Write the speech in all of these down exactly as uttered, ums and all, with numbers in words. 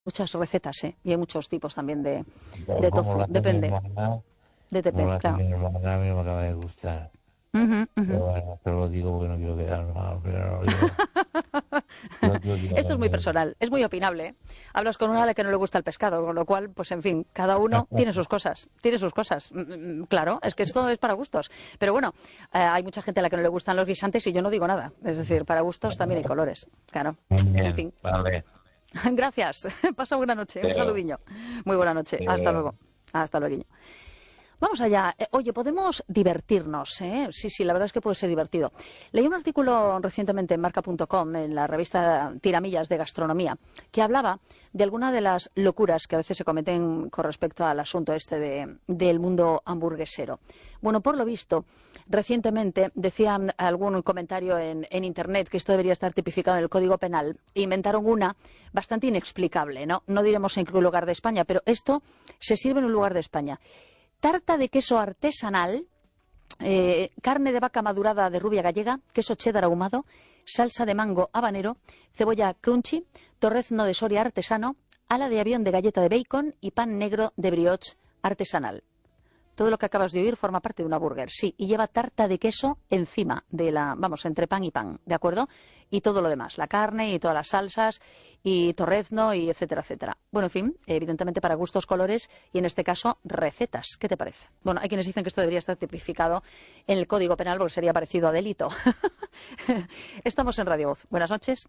muchas recetas, ¿eh? Y hay muchos tipos también de, Pero de como tofu. la hace mi Depende. hermana, De como T P, la hace claro. mi hermana, a mí no me acaba de gustar. Ujú, Pero ujú. bueno, te lo digo porque no quiero quedar mal, pero lo digo. Yo otro día Esto es muy me... personal, es muy opinable, ¿eh? Hablas con una a la que no le gusta el pescado, con lo cual, pues en fin, cada uno tiene sus cosas, tiene sus cosas. Mm, mm, Claro, es que esto es para gustos. Pero bueno, eh, hay mucha gente a la que no le gustan los guisantes y yo no digo nada. Es decir, para gustos también hay colores, claro. Muy En bien, fin. vale. Gracias. Pasa buena noche. Un Pero, saludiño. Muy buena noche. Hasta pero, luego. Hasta luego. Vamos allá. Eh, oye, podemos divertirnos, ¿eh? Sí, sí, la verdad es que puede ser divertido. Leí un artículo recientemente en marca punto com, en la revista Tiramillas de Gastronomía, que hablaba de algunas de las locuras que a veces se cometen con respecto al asunto este de, del mundo hamburguesero. Bueno, por lo visto, recientemente decían algún comentario en, en Internet que esto debería estar tipificado en el Código Penal. E inventaron una bastante inexplicable, ¿no? No diremos en qué lugar de España, pero esto se sirve en un lugar de España. Tarta de queso artesanal, eh, carne de vaca madurada de rubia gallega, queso cheddar ahumado, salsa de mango habanero, cebolla crunchy, torrezno de Soria artesano, ala de avión de galleta de bacon y pan negro de brioche artesanal. Todo lo que acabas de oír forma parte de una burger, sí, y lleva tarta de queso encima de la, vamos, entre pan y pan, ¿de acuerdo? Y todo lo demás, la carne y todas las salsas y torrezno y etcétera, etcétera. Bueno, en fin, evidentemente para gustos, colores y en este caso recetas. ¿Qué te parece? Bueno, hay quienes dicen que esto debería estar tipificado en el Código Penal porque sería parecido a delito. Estamos en Radio Voz. Buenas noches.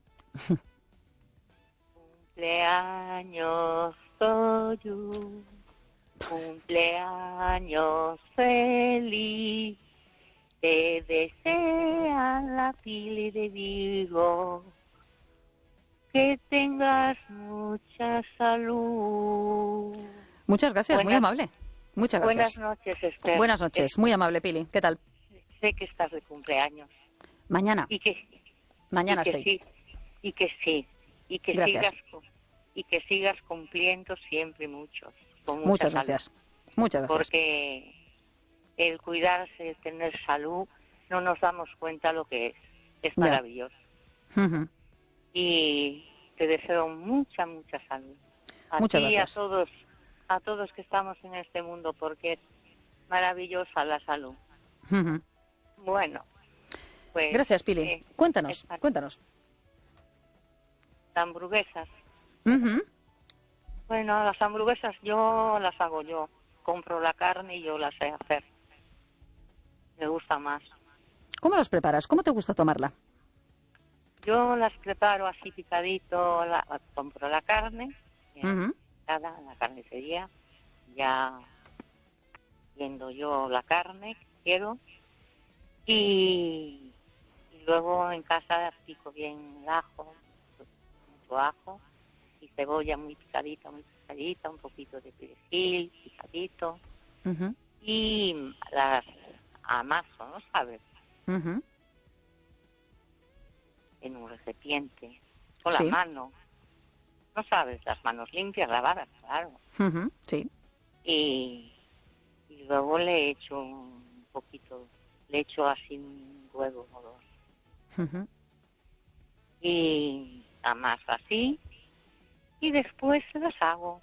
Cumpleaños tuyo, cumpleaños feliz, te desea la Pili de Vigo, que tengas mucha salud. Muchas gracias, Buenas, muy amable. Muchas gracias. Buenas noches, Esther. Buenas noches, muy amable, Pili. ¿Qué tal? Sé que estás de cumpleaños. Mañana. Y que, Mañana y que estoy. sí, y que sí, y que Gracias. sigas y que sigas cumpliendo siempre muchos, con mucha Muchas salud. gracias. Muchas gracias. Porque el cuidarse, el tener salud, no nos damos cuenta lo que es. Es Ya. maravilloso. Ujú. Y te deseo mucha, mucha salud. A Muchas ti y a gracias. todos, a todos que estamos en este mundo, porque es maravillosa la salud. Ujú. Bueno, pues... Gracias, Pili. eh, Cuéntanos, estas cuéntanos. hamburguesas. Ujú. Bueno, las hamburguesas yo las hago yo. Compro la carne y yo las sé hacer. Me gusta más. ¿Cómo los preparas? ¿Cómo te gusta tomarla? Yo las preparo así picadito, la, compro la carne, bien Ujú. picada en la carnicería, ya viendo yo la carne que quiero, y, y luego en casa pico bien el ajo, mucho ajo, y cebolla muy picadita, muy picadita, un poquito de perejil picadito, Ujú. y las amaso, ¿no sabes? Ujú. En un recipiente, con Sí. la mano, ¿no sabes? Las manos limpias, lavadas, claro. Ujú. Sí. Y, y luego le echo un poquito, le echo así un huevo o dos. Ujú. Y amaso así, y después las hago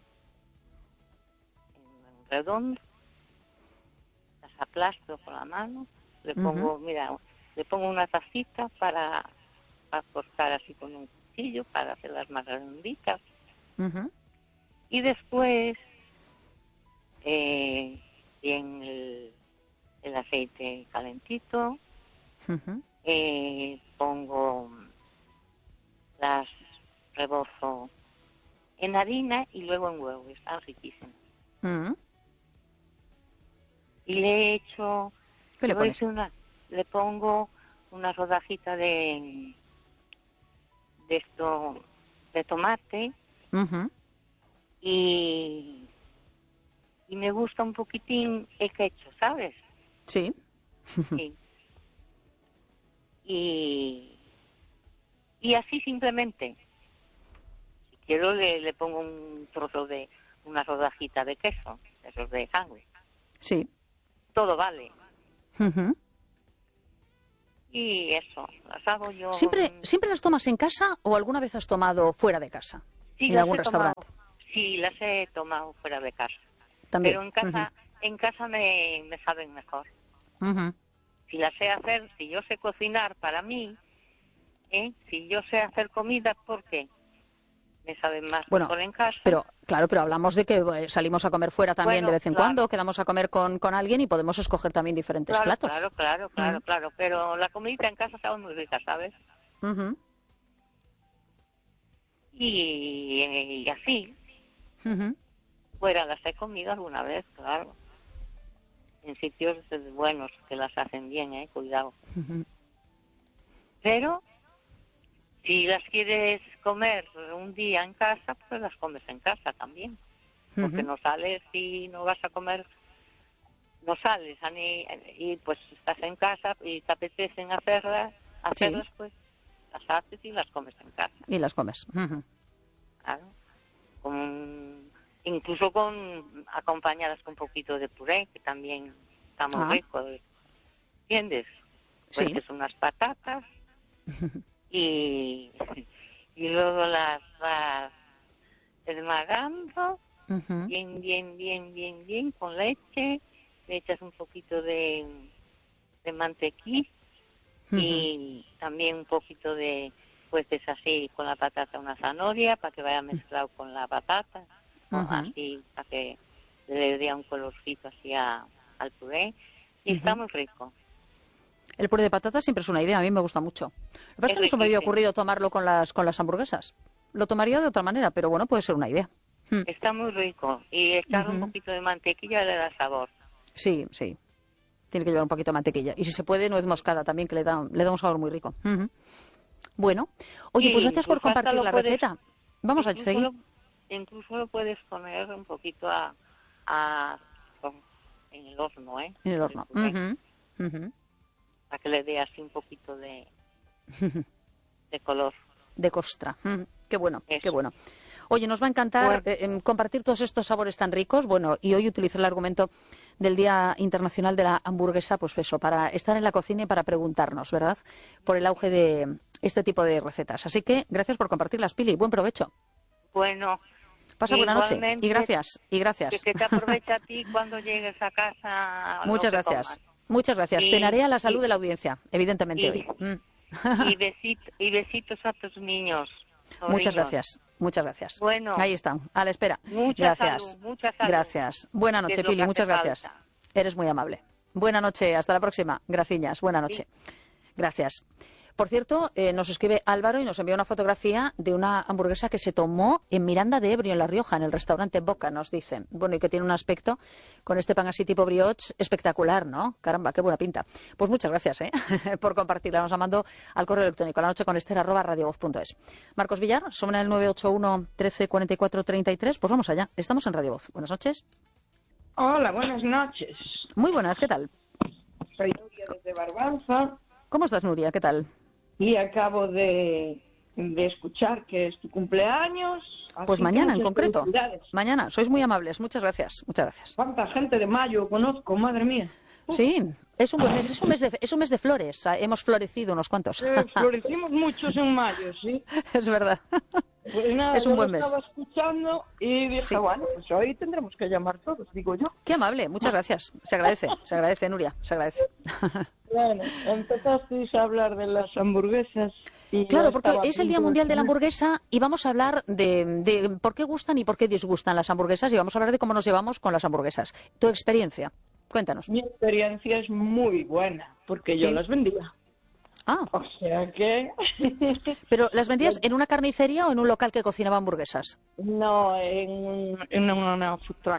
en un redondo, las aplasto con la mano, le pongo, mira, le pongo una tacita para, para cortar así con un cuchillo, para hacerlas más redonditas. Ujú. Y después, eh, bien el, el aceite calentito, Ujú. eh, pongo las rebozo en harina y luego en huevo, están riquísimas. Ujú. Y le echo, ¿Qué le le, voy a pones? echar una, le pongo una rodajita de, de esto, de tomate, Ujú. y, y me gusta un poquitín el ketchup, ¿sabes? Sí. Sí. Y, y así simplemente, si quiero le, le pongo un trozo de, una rodajita de queso, esos de sangre. Sí. Todo vale. Ujú. Y eso, las hago yo. ¿Siempre, ¿Siempre las tomas en casa o alguna vez has tomado fuera de casa? Sí, en las algún he tomado. restaurante. Sí, las he tomado fuera de casa. También. Pero en casa, uh-huh. en casa me, me saben mejor. Uh-huh. Si las sé hacer, si yo sé cocinar para mí, ¿eh? Si yo sé hacer comida, ¿por qué? Me saben más bueno, mejor en casa. Pero, claro, pero hablamos de que eh, salimos a comer fuera también bueno, de vez en claro. cuando, quedamos a comer con, con alguien y podemos escoger también diferentes claro, platos. Claro, claro, claro, uh-huh. claro. Pero la comida en casa estaba muy rica, ¿sabes? Uh-huh. Y, y así. Uh-huh. Fuera las he comido alguna vez, claro. En sitios buenos que las hacen bien, eh, cuidado. Uh-huh. Pero si las quieres comer un día en casa, pues las comes en casa también. Porque uh-huh. no sales y no vas a comer, no sales a ni, y pues estás en casa y te apetecen hacerlas, hacerlas sí. Pues las haces y las comes en casa. Y las comes. Uh-huh. Claro. Con, incluso con acompañadas con un poquito de puré, que también está muy ah. rico. ¿Entiendes? Pues sí. son unas patatas y, y luego las vas esmagando uh-huh. bien, bien, bien, bien, bien con leche, le echas un poquito de, de mantequilla uh-huh. y también un poquito de, pues es así con la patata una zanahoria para que vaya mezclado con la patata, uh-huh. así para que le dé un colorcito así a, al puré y uh-huh. está muy rico. El puré de patata siempre es una idea, a mí me gusta mucho. Lo que pasa es que no se me había ocurrido tomarlo con las con las hamburguesas. Lo tomaría de otra manera, pero bueno, puede ser una idea. Está muy rico. Y echar uh-huh. un poquito de mantequilla le da sabor. Sí, sí. Tiene que llevar un poquito de mantequilla. Y si se puede, nuez moscada también, que le da, le da un sabor muy rico. Uh-huh. Bueno, oye, sí, pues gracias por compartir la puedes, receta. Vamos a seguir. Lo, incluso lo puedes poner un poquito a, a en el horno, ¿eh? En el horno. Uh-huh. Uh-huh. Para que le dé así un poquito de, de color. De costra. Mm, qué bueno, Eso. qué bueno. Oye, nos va a encantar bueno. eh, compartir todos estos sabores tan ricos. Bueno, y hoy utilicé el argumento del Día Internacional de la Hamburguesa, pues eso, para estar en la cocina y para preguntarnos, ¿verdad?, por el auge de este tipo de recetas. Así que gracias por compartirlas, Pili. Buen provecho. Bueno. Pasa buena noche. Y gracias, y gracias. Que, que te aprovecha a ti cuando llegues a casa. Muchas gracias. Comas. Muchas gracias. Y, Cenaré a la salud y, de la audiencia, evidentemente y, hoy. Mm. Y, besito, y besitos a tus niños. Sobrinos. Muchas gracias. Muchas gracias. Bueno. Ahí están, a la espera. Mucha gracias. Salud, mucha salud. Gracias. Buena noche, Pili. Muchas gracias. Falta. Eres muy amable. Buena noche. Hasta la próxima. Graciñas. Buena noche. Sí. Gracias. Por cierto, eh, nos escribe Álvaro y nos envía una fotografía de una hamburguesa que se tomó en Miranda de Ebro, en La Rioja, en el restaurante Boca, nos dicen. Bueno, y que tiene un aspecto con este pan así tipo brioche espectacular, ¿no? Caramba, qué buena pinta. Pues muchas gracias, ¿eh? por compartirla. Nos la mandó al correo electrónico, la noche con Esther, arroba radiovoz punto es. Marcos Villar, somos en el nueve ocho uno, trece, cuarenta y cuatro, treinta y tres. Pues vamos allá. Estamos en Radio Voz. Buenas noches. Hola, buenas noches. Muy buenas, ¿qué tal? Soy Nuria desde Barbanza. ¿Cómo estás, Nuria? ¿Qué tal? Y acabo de, de escuchar que es tu cumpleaños. Pues mañana, en concreto. Mañana. Sois muy amables. Muchas gracias. Muchas gracias. ¿Cuánta gente de mayo conozco? Madre mía. Uf. Sí, es un buen mes. Es un mes de, es un mes de flores. Hemos florecido unos cuantos. Eh, florecimos muchos en mayo, sí. Es verdad. Pues nada, es un yo buen lo mes. Estaba escuchando y dije, sí. bueno, pues hoy tendremos que llamar todos, digo yo. Qué amable. Muchas gracias. Se agradece. Se agradece, Nuria. Se agradece. Bueno, empezasteis a hablar de las hamburguesas. Y claro, porque es el Día Mundial de la Hamburguesa y vamos a hablar de, de por qué gustan y por qué disgustan las hamburguesas y vamos a hablar de cómo nos llevamos con las hamburguesas. Tu experiencia, cuéntanos. Mi experiencia es muy buena, porque yo ¿Sí? las vendía. Ah. O sea que... ¿Pero las vendías en una carnicería o en un local que cocinaba hamburguesas? No, en, en una food truck.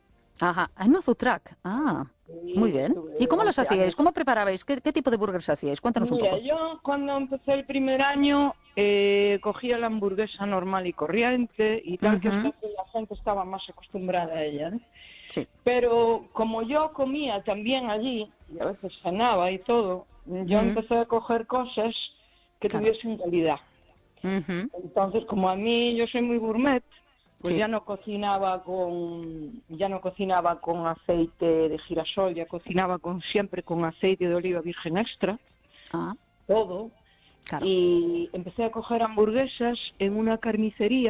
Ajá, en una food truck. Ah, sí, muy bien. ¿Y cómo las hacíais? ¿Cómo preparabais? ¿Qué, qué tipo de burgers hacíais? Cuéntanos Mira, un poco. Yo cuando empecé el primer año eh, cogía la hamburguesa normal y corriente y tal, uh-huh. que es que la gente estaba más acostumbrada a ella, ¿eh? Sí. Pero como yo comía también allí, y a veces cenaba y todo, yo uh-huh. empecé a coger cosas que claro. tuviesen calidad. Uh-huh. Entonces, como a mí yo soy muy gourmet, pues sí. ya no cocinaba con ya no cocinaba con aceite de girasol, ya cocinaba con siempre con aceite de oliva virgen extra, ah. todo. Claro. Y empecé a coger hamburguesas en una carnicería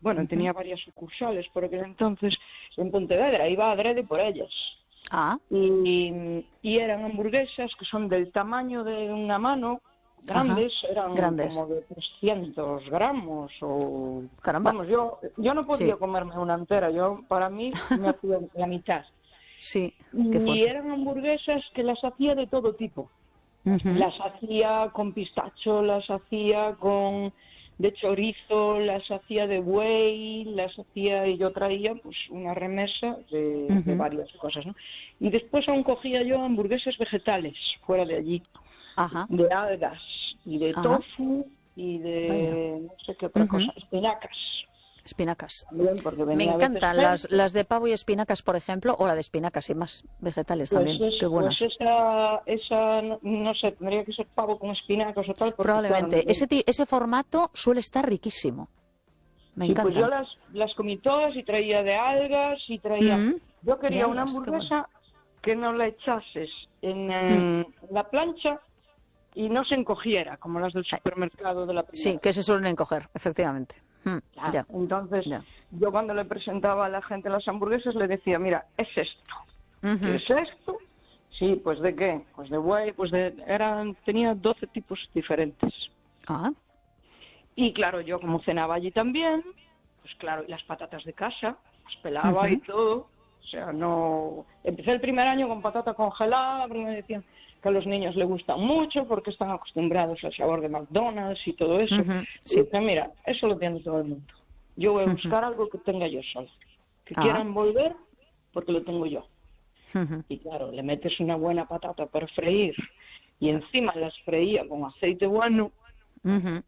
Bueno, Ujú. tenía varias sucursales por aquel entonces en Pontevedra, iba adrede por ellas. Ah, Y, y eran hamburguesas que son del tamaño de una mano, grandes, eran grandes. como de trescientos gramos o... Caramba. Vamos, yo, yo no podía Sí. comerme una entera, yo para mí me hacía la mitad. Sí, qué Y fuerte. eran hamburguesas que las hacía de todo tipo. Ujú. Las hacía con pistacho, las hacía con de chorizo, las hacía de buey, las hacía y yo traía pues una remesa de, Ujú. de varias cosas, ¿no? Y después aún cogía yo hamburguesas vegetales fuera de allí, Ajá, de algas y de ajá, tofu y vaya. de no sé qué otra Ujú. cosa, espinacas Espinacas. también, porque Me venía a veces encantan las, gente. las de pavo y espinacas, por ejemplo, o la de espinacas y más vegetales Pues, también. es, Qué buenas. pues esa, esa no, no sé, tendría que ser pavo con espinacas o tal, porque claro, Probablemente. no- Ese, ti- ese formato suele estar riquísimo. Me sí, pues yo encantan. las, las comí todas y traía de algas y traía... Mm, Yo de quería una algas, qué bueno. hamburguesa que no la echases en, Mm. eh, la plancha y no se encogiera, como las del Ay, supermercado de la sí, primera. que se suelen encoger, efectivamente. Mm, Ya. ya, Entonces, ya. yo cuando le presentaba a la gente las hamburguesas le decía, mira, es esto. Ujú. ¿Qué es esto? Sí, pues ¿de qué? Pues de buey, pues de... Eran, tenía doce tipos diferentes. Ah, Y claro, yo como cenaba allí también, pues claro, y las patatas de casa, pues pelaba y ujú, todo. O sea, no... Empecé el primer año con patata congelada, porque me decían que a los niños les gustan mucho porque están acostumbrados al sabor de McDonald's y todo eso. ujú, Y sí. dije, mira, eso lo tiene todo el mundo. Yo voy a Ujú. buscar algo que tenga yo sola. Que Ah, quieran volver porque lo tengo yo. ujú. Y claro, le metes una buena patata para freír y encima las freía con aceite bueno. Ujú.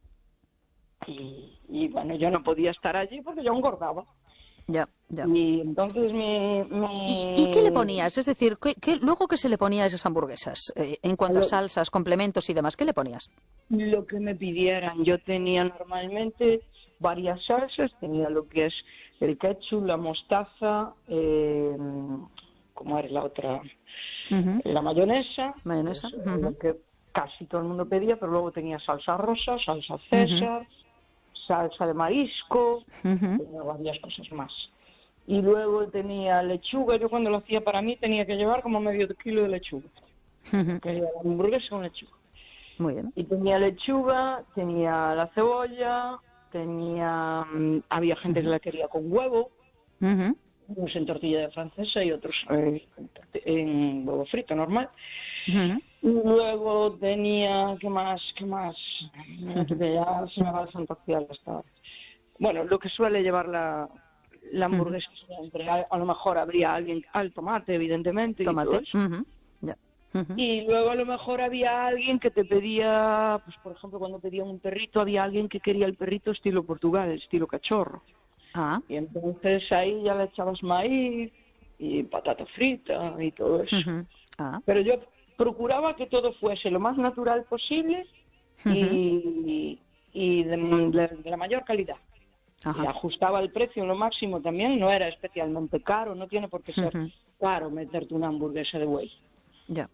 Y, y bueno, yo no podía estar allí porque yo engordaba. Ya, ya. Y entonces mi... ¿Y, y qué le mi ponías? Es decir, ¿qué, qué- luego qué se le ponía a esas hamburguesas? Eh, en cuanto a lo, salsas, complementos y demás, ¿qué le ponías? lo que me pidieran. Yo tenía normalmente varias salsas. Tenía lo que es el ketchup, la mostaza, eh, ¿cómo era la otra? Ujú. La mayonesa, que Mayonesa. es eh, Ujú. lo que casi todo el mundo pedía, pero luego tenía salsa rosa, salsa Ujú. César, salsa de marisco, Ujú. tenía varias cosas más. Y luego tenía lechuga. Yo cuando lo hacía para mí tenía que llevar como medio kilo de lechuga. Ujú. Quería la hamburguesa con lechuga. Muy bien. Y tenía lechuga, tenía la cebolla, tenía... mm, había gente que la quería con huevo, Ujú. unos en tortilla de francesa y otros eh, en huevo frito normal. Ujú. Y luego tenía, ¿qué más? ¿Qué más? Que ya se me va a desantoxiar esta. Bueno, lo que suele llevar la, la Ujú. hamburguesa siempre. A, a lo mejor habría alguien al tomate, evidentemente, y todo Tomate. eso. Ujú. Ya. Ujú. Y luego a lo mejor había alguien que te pedía, pues por ejemplo, cuando pedían un perrito, había alguien que quería el perrito estilo Portugal, estilo cachorro. Ah. Y entonces ahí ya le echabas maíz y patata frita y todo eso. Ujú. Ah. Pero yo procuraba que todo fuese lo más natural posible Ujú. y, y de, de- de la mayor calidad. Y Ajá. ajustaba el precio lo máximo también, no era especialmente caro, no tiene por qué ser Ujú. caro meterte una hamburguesa de buey. Ya.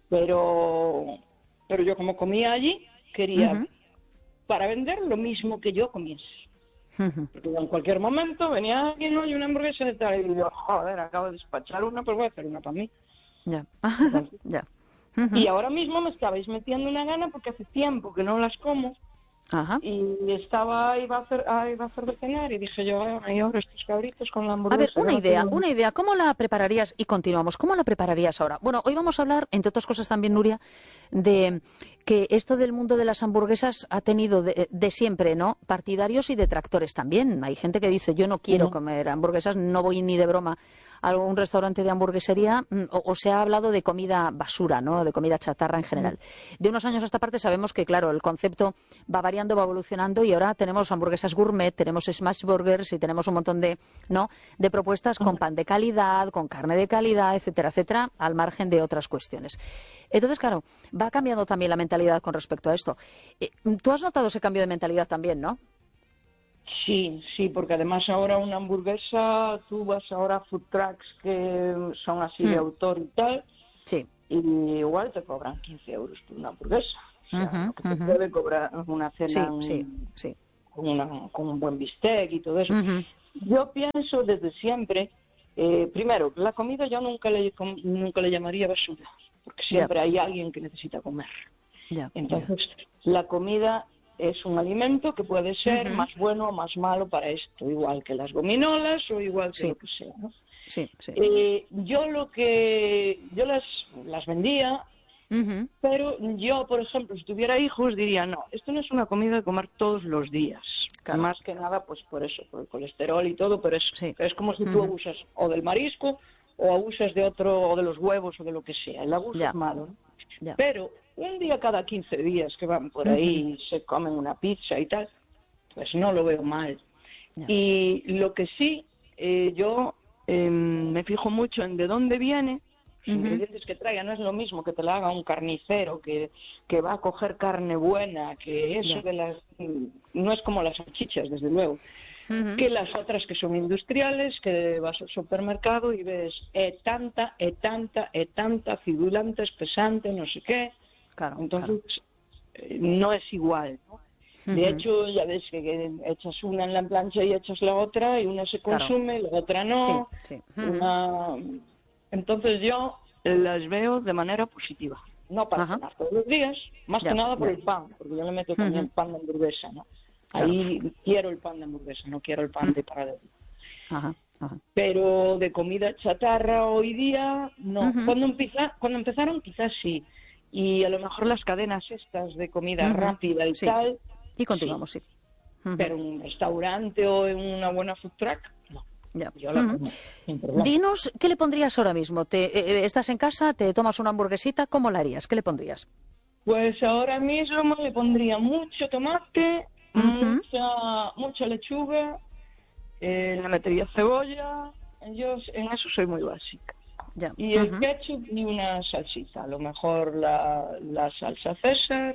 Pero, pero yo como comía allí, quería Ujú. para vender lo mismo que yo comiese. Ujú. Porque en cualquier momento venía alguien, oye, una hamburguesa de tal, y yo, joder, acabo de despachar una, pues voy a hacer una para mí. Ya. Entonces, Ya. Ujú. y ahora mismo me estabais metiendo una gana porque hace tiempo que no las como Ajá. y estaba, iba a hacer, ah, iba a hacer de cenar y dije yo, "Ah, y ahora estos cabritos con la A ver, hamburguesa. una ya no idea, tengo-". una idea. ¿Cómo la prepararías? Y continuamos. ¿Cómo la prepararías ahora? Bueno, hoy vamos a hablar, entre otras cosas también, Nuria, de que esto del mundo de las hamburguesas ha tenido de, de siempre, ¿no? Partidarios y detractores también. Hay gente que dice, yo no quiero Ujú. comer hamburguesas, no voy ni de broma a algún restaurante de hamburguesería, mm, o, o se ha hablado de comida basura, ¿no? De comida chatarra en general. De unos años a esta parte sabemos que, claro, el concepto va variando, va evolucionando y ahora tenemos hamburguesas gourmet, tenemos smash burgers y tenemos un montón de, ¿no? de propuestas con pan de calidad, con carne de calidad, etcétera, etcétera, al margen de otras cuestiones. Entonces, claro, va cambiando también la mentalidad con respecto a esto. Eh, Tú has notado ese cambio de mentalidad también, ¿no? Sí, sí, porque además ahora una hamburguesa, tú vas ahora a food trucks que son así de Hmm. autor y tal, Sí. y igual te cobran quince euros por una hamburguesa. O sea, Ujú, lo que te ujú. puede cobrar una Sí, cena sí, un, sí. con, una, con un buen bistec y todo eso. Ujú. Yo pienso desde siempre, eh, primero, la comida yo nunca le, nunca le llamaría basura, porque siempre Ya. hay alguien que necesita comer. Ya, Entonces, la comida es un alimento que puede ser Ujú. más bueno o más malo para esto, igual que las gominolas o igual que Sí. lo que sea, ¿no? sí, sí. Eh, yo lo que yo las las vendía, Ujú. pero yo, por ejemplo, si tuviera hijos diría no, esto no es una comida de comer todos los días, Claro. más que nada pues por eso, por el colesterol y todo, pero es Sí. es como si tú Ujú. abusas o del marisco o abusas de otro o de los huevos o de lo que sea, el abuso Ya. es malo, ¿no? Ya. Pero un día cada quince días que van por ahí y se comen una pizza y tal, pues no lo veo mal. Ya. Y lo que sí, eh, yo eh, me fijo mucho en de dónde viene, los Ujú. ingredientes que traiga. No es lo mismo que te la haga un carnicero que, que va a coger carne buena, que eso Ya. de las... No es como las salchichas, desde luego, Ujú. que las otras que son industriales, que vas al supermercado y ves e tanta, e tanta, e tanta, fibulante, espesante, no sé qué. Claro, Entonces, eh, no es igual, ¿no? claro. De Ujú. hecho, ya ves que, que echas una en la plancha y echas la otra, y una se Claro. consume, la otra no. Sí, sí. Ujú. Una... Entonces yo las veo de manera positiva. No para Ajá. cenar todos los días, más Ya, que nada por ya. el pan, porque yo le meto también Ujú. pan de hamburguesa, ¿no? Claro. Ahí quiero el pan de hamburguesa, no quiero el pan de paradero. Ajá, ajá. Pero de comida chatarra hoy día, no. Ujú. Cuando, empieza, cuando empezaron quizás sí. Y a lo mejor las cadenas estas de comida Ujú. rápida y Sí. tal, Y continuamos, sí. Ujú. pero en un restaurante o en una buena food truck, no. Ya. Yo la Ujú. como, sin problema. Dinos, ¿qué le pondrías ahora mismo? Te, eh, ¿Estás en casa, te tomas una hamburguesita? ¿Cómo la harías? ¿Qué le pondrías? Pues ahora mismo le pondría mucho tomate, Ujú. mucha mucha lechuga, eh, le metería cebolla. Yo en eso soy muy básica. Ya. Y el Ujú. ketchup y una salsita, a lo mejor la, la salsa César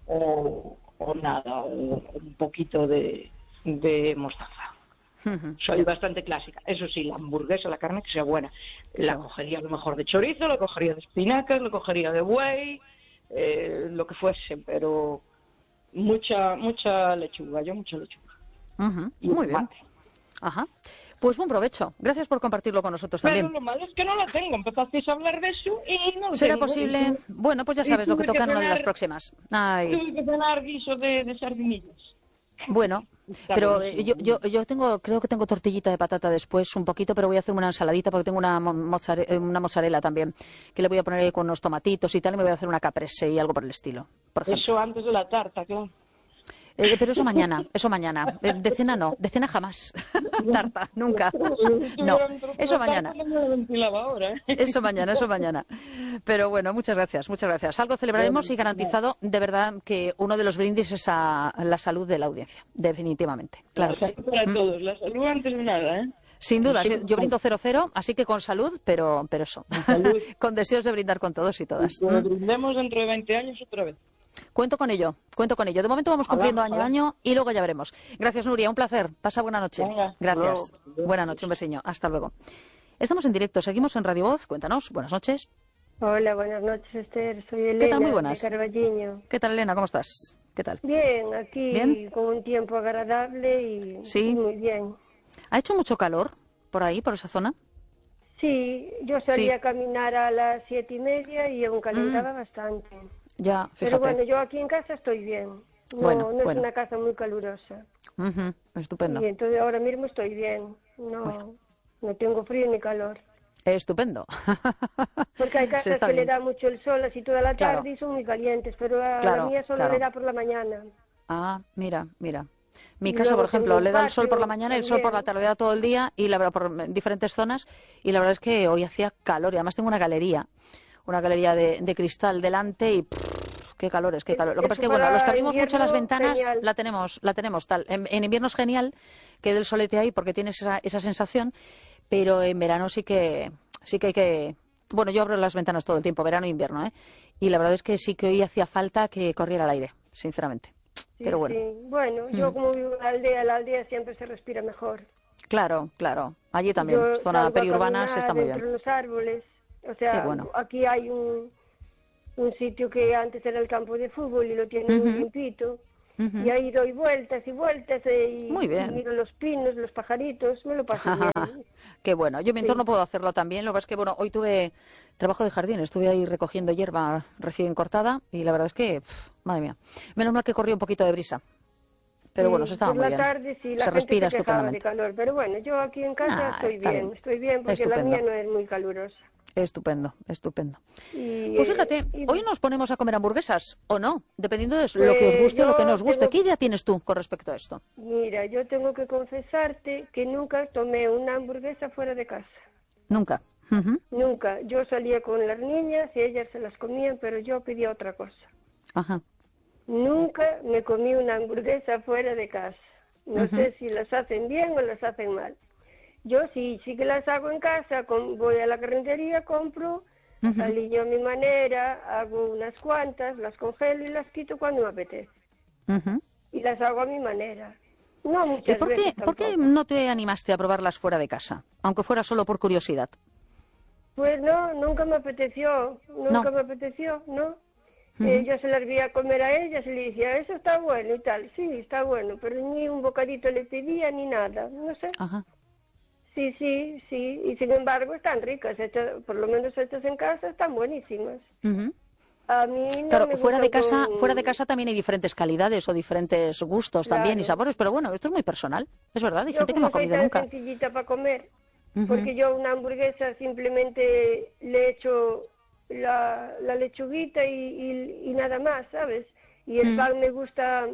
o, o nada, o un poquito de, de mostaza. Ujú. Soy Ya. bastante clásica. Eso sí, la hamburguesa, la carne que sea buena. La Sí. cogería a lo mejor de chorizo, la cogería de espinacas, la cogería de buey, eh, lo que fuese, pero mucha mucha lechuga, yo mucha lechuga. Ujú. Y Muy bien. tomate. Ajá. Pues buen provecho. Gracias por compartirlo con nosotros Pero también. lo malo es que no la tengo. Empezasteis a hablar de eso y no lo ¿Será tengo. posible? Y, Bueno, pues ya y sabes lo que tuve que toca en una de las cenar- próximas. Ay, Tuve que cenar guiso de, de sardinillas. bueno, Está pero eh, buenísimo. yo, yo, yo tengo, creo que tengo tortillita de patata después, un poquito, pero voy a hacer una ensaladita porque tengo una, mo- mozzare- eh, una mozzarella también, que le voy a poner ahí con unos tomatitos y tal, y me voy a hacer una caprese y algo por el estilo, por ejemplo. Eso antes de la tarta, claro. Eh, pero eso mañana, eso mañana. Eh, de cena no, de cena jamás. Tarta, nunca. No, eso mañana. Eso mañana, eso mañana. Pero bueno, muchas gracias, muchas gracias. Algo celebraremos y garantizado de verdad que uno de los brindis es a la salud de la audiencia, definitivamente. Claro que sí. Para todos, la salud antes de nada, ¿eh? Sin duda, Sí, sí, yo brindo cero cero, así que con salud, pero, pero eso. salud. Con deseos de brindar con todos y todas. Y que ¿Mm? brindemos dentro de veinte años otra vez. Cuento con ello, cuento con ello. De momento vamos cumpliendo Ojalá, año a ojalá. año y luego ya veremos. Gracias, Nuria, un placer. Pasa buena noche. Venga, hasta Gracias. luego. Buena noche, un besiño. Hasta luego. Estamos en directo, seguimos en Radio Voz. Cuéntanos, buenas noches. Hola, buenas noches, Esther. Soy Elena, ¿Qué tal? Muy buenas. de Carballiño. ¿Qué tal, Elena? ¿Cómo estás? ¿Qué tal? Bien, aquí ¿Bien? con un tiempo agradable y, Sí. y muy bien. ¿Ha hecho mucho calor por ahí, por esa zona? Sí, yo salí Sí. a caminar a las siete y media y aún calentaba Mm. bastante. Ya, Pero fíjate. bueno, yo aquí en casa estoy bien. No, Bueno, no es bueno. una casa muy calurosa. Ujú, estupendo. Y entonces ahora mismo estoy bien. No, Bueno. no tengo frío ni calor. Estupendo. Porque hay Se casas está que bien. le da mucho el sol así toda la Claro. tarde y son muy calientes, pero a Claro, la mía solo claro. le da por la mañana. Ah, mira, mira. Mi Y casa, por luego ejemplo, tengo un le da el sol por la patio mañana y el sol por la también. tarde, le da todo el día y la verdad por diferentes zonas y la verdad es que hoy hacía calor y además tengo una galería, una galería de, de cristal delante y pff, qué calores, qué calor. Lo que Eso pasa es que bueno, para los que abrimos mucho las invierno, ventanas genial. la tenemos, la tenemos tal. En, en invierno es genial que dé el solete ahí porque tienes esa, esa sensación, pero en verano sí que sí que hay que bueno, yo abro las ventanas todo el tiempo, verano e invierno, ¿eh? Y la verdad es que sí que hoy hacía falta que corriera el aire, sinceramente. Sí, Pero bueno. sí. Bueno, yo Mm. como vivo en la aldea, la aldea siempre se respira mejor. Claro, claro. Allí también, Yo zona salgo a periurbana se caminar está muy entre bien. los árboles. O sea, Qué bueno. aquí hay un, un sitio que antes era el campo de fútbol y lo tienen muy Ujú. limpito. Ujú. Y ahí doy vueltas y vueltas eh, y, Muy bien. y miro los pinos, los pajaritos, me lo paso bien. Qué bueno. Yo en mi Sí. entorno puedo hacerlo también. Lo que pasa es que, bueno, hoy tuve trabajo de jardín. Estuve ahí recogiendo hierba recién cortada y la verdad es que, pf, madre mía, menos mal que corrió un poquito de brisa. Pero Sí, bueno, se estaba por muy la bien. tarde sí, la Se gente respira se quejaba de estupendamente. calor, pero bueno, yo aquí en casa Ah, estoy está bien, bien. estoy bien porque Estupendo. la mía no es muy calurosa. Estupendo, estupendo. Y, Pues eh, fíjate, y- hoy nos ponemos a comer hamburguesas, ¿o no? Dependiendo de lo que os Pues guste o lo que yo no os guste. tengo- ¿Qué idea tienes tú con respecto a esto? Mira, yo tengo que confesarte que nunca tomé una hamburguesa fuera de casa. Nunca. Ujú. Nunca. Yo salía con las niñas y ellas se las comían, pero yo pedía otra cosa. Ajá. Nunca me comí una hamburguesa fuera de casa. No Ujú. sé si las hacen bien o las hacen mal. Yo sí, sí que las hago en casa. con- voy a la carnicería, compro, Ujú. aliño a mi manera, hago unas cuantas, las congelo y las quito cuando me apetece. Ujú. Y las hago a mi manera. No ¿Y muchas por qué, veces por qué tampoco. no te animaste a probarlas fuera de casa? Aunque fuera solo por curiosidad. Pues no, nunca me apeteció, nunca No. me apeteció, ¿no? Ujú. Eh, yo se las vi a comer a ellas y le decía, eso está bueno y tal. Sí, está bueno, pero ni un bocadito le pedía ni nada, no sé. Ajá. Sí, sí, sí, y sin embargo están ricas, hechas, por lo menos hechas en casa, están buenísimas. Ujú. A mí no Claro, me fuera de gustan casa, con- fuera de casa también hay diferentes calidades o diferentes gustos también y Claro. sabores, pero bueno, esto es muy personal. Es verdad, hay Yo gente que no como ha soy comido tan nunca. sencillita para comer, Ujú. porque yo una hamburguesa simplemente le echo la, la lechuguita y, y, y nada más, ¿sabes? Y el Mm. pan me gusta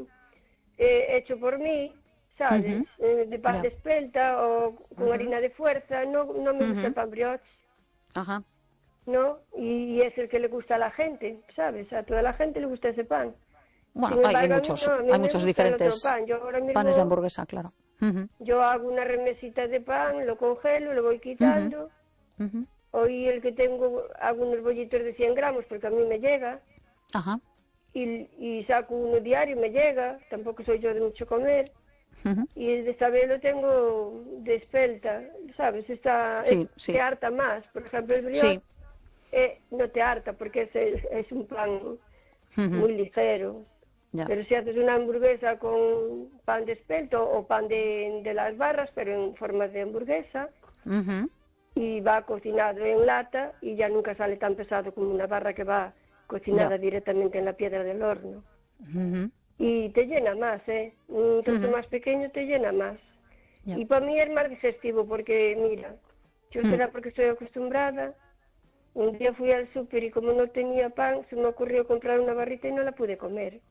eh, hecho por mí, ¿sabes? Ujú. Eh, de pan Ya. de espelta o con Ujú. harina de fuerza, no, no me gusta Ujú. el pan brioche, Ajá. ¿no? Y, y es el que le gusta a la gente, ¿sabes? A toda la gente le gusta ese pan. Bueno, Sin hay, hay embargo, a mí muchos, no, a mí hay me muchos gusta el otro diferentes pan. Yo ahora mismo panes de hamburguesa, claro. Ujú. yo hago una remesita de pan, lo congelo, lo voy quitando. Ujú. Hoy el que tengo, hago unos bollitos de cien gramos porque a mí me llega. Ajá. Y, y saco uno diario, me llega. Tampoco soy yo de mucho comer. Ujú. Y el de esta vez lo tengo de espelta, ¿sabes? Está, Sí, es- sí. te harta más. Por ejemplo, el brioche Sí. eh, no te harta porque es, el- es un pan Ujú. muy ligero. Ya. Pero si haces una hamburguesa con pan de espelto o pan de, de las barras, pero en forma de hamburguesa, Ujú. y va cocinado en lata y ya nunca sale tan pesado como una barra que va cocinada Ya. directamente en la piedra del horno. Ujú. Y te llena más, ¿eh? Un trozo Ujú. más pequeño te llena más. Ya. Y para mí es más digestivo porque, mira, yo Mm. será porque estoy acostumbrada. Un día fui al súper y como no tenía pan, se me ocurrió comprar una barrita y no la pude comer.